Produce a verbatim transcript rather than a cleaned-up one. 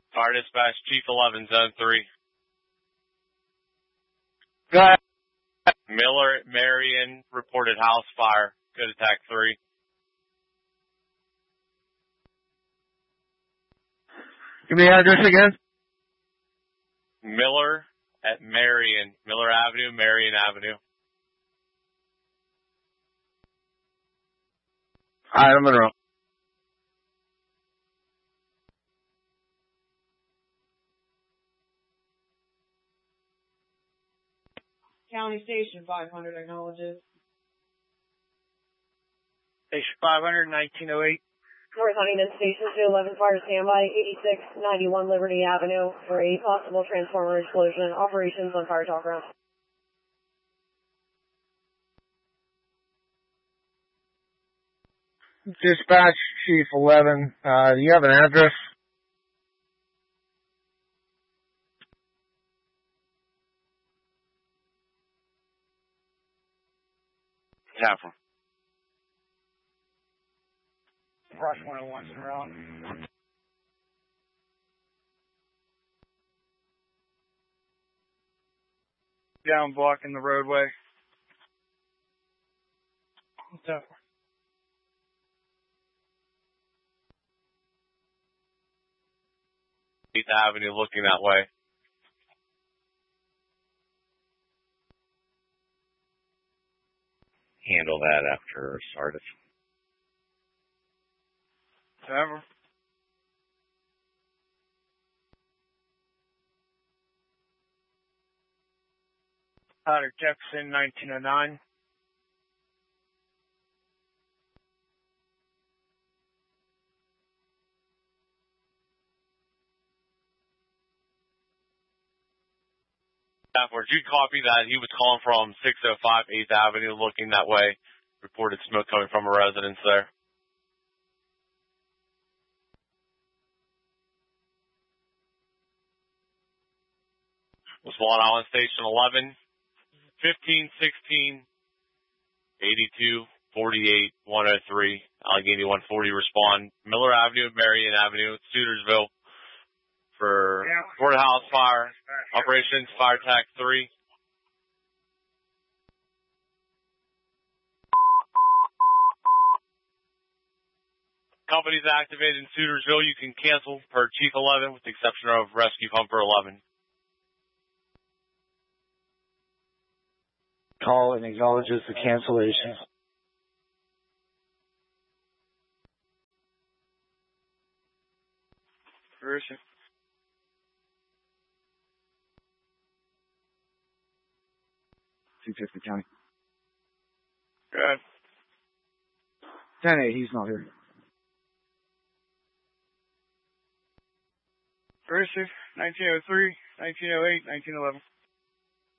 Fire dispatch, Chief eleven, Zone three. Go ahead. Miller at Marion reported house fire. Code attack three. Give me the address again. Miller at Marion. Miller Avenue, Marion Avenue. All right, I'm in the room. County Station five hundred acknowledges. Station five hundred, nineteen oh eight. North Huntington Station two eleven, fire standby, eighty-six ninety-one Liberty Avenue for a possible transformer explosion. Operations on fire talk ground. Dispatch, Chief eleven. Uh, do you have an address? Catherine. Rush one oh one, around. Down blocking the roadway. What's that for? eighth Avenue looking that way. Handle that after Sardis. Whatever. Tyler Jefferson, nineteen oh nine. Stafford, you copy that? He was calling from six oh five eighth Avenue looking that way. Reported smoke coming from a residence there. Was Long Island Station eleven, fifteen sixteen, eighty-two forty-eight one oh three, Allegheny one forty respond. Miller Avenue, Marion Avenue, Sutersville for Yeah. courthouse fire. Operations fire tac three. Companies activated in Sutersville. You can cancel per Chief eleven with the exception of Rescue Pumper eleven. Call and acknowledges the cancellation. Where is it? two fifty County. Good. ten eight, he's not here. Where is it? nineteen oh three, nineteen oh eight, nineteen eleven.